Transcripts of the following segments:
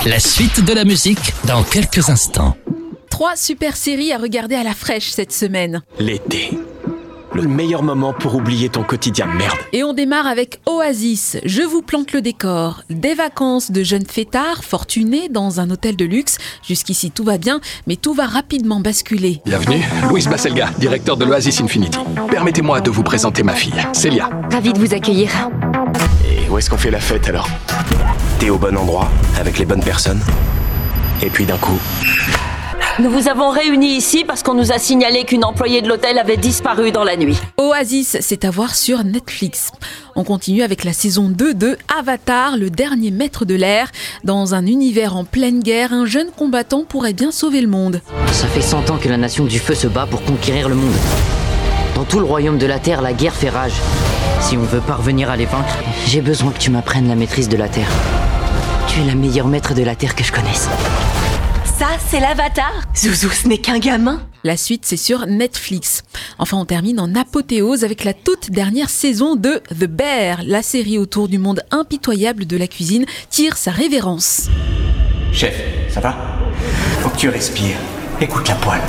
La suite de la musique dans quelques instants. 3 super séries à regarder à la fraîche cette semaine. L'été. Le meilleur moment pour oublier ton quotidien de merde. Et on démarre avec Oasis. Je vous plante le décor. Des vacances de jeunes fêtards fortunés dans un hôtel de luxe. Jusqu'ici tout va bien, mais tout va rapidement basculer. Bienvenue, Louis Basselga, directeur de l'Oasis Infinity. Permettez-moi de vous présenter ma fille, Célia. Ravi de vous accueillir. Et où est-ce qu'on fait la fête alors? T'es au bon endroit, avec les bonnes personnes. Et puis d'un coup... Nous vous avons réunis ici parce qu'on nous a signalé qu'une employée de l'hôtel avait disparu dans la nuit. Oasis, c'est à voir sur Netflix. On continue avec la saison 2 de Avatar, le dernier maître de l'air. Dans un univers en pleine guerre, un jeune combattant pourrait bien sauver le monde. Ça fait 100 ans que la nation du feu se bat pour conquérir le monde. Dans tout le royaume de la terre, la guerre fait rage. Si on veut parvenir à les vaincre, j'ai besoin que tu m'apprennes la maîtrise de la terre. Tu es la meilleure maître de la terre que je connaisse. Ça, c'est l'Avatar. Zouzou, ce n'est qu'un gamin. La suite, c'est sur Netflix. Enfin, on termine en apothéose avec la toute dernière saison de The Bear. La série autour du monde impitoyable de la cuisine tire sa révérence. Chef, ça va? Faut que tu respires. Écoute la poêle.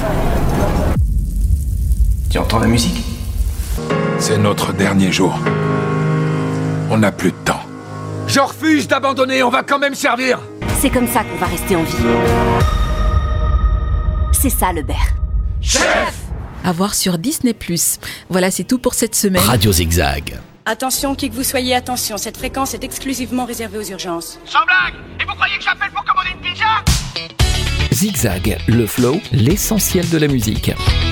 Tu entends la musique? C'est notre dernier jour. On n'a plus de temps. Je refuse d'abandonner, on va quand même servir. C'est comme ça qu'on va rester en vie. C'est ça, le bear. Chef! À voir sur Disney+. Voilà, c'est tout pour cette semaine. Radio Zigzag. Attention, qui que vous soyez, attention, cette fréquence est exclusivement réservée aux urgences. Sans blague! Et vous croyez que j'appelle pour commander une pizza? Zigzag, le flow, l'essentiel de la musique.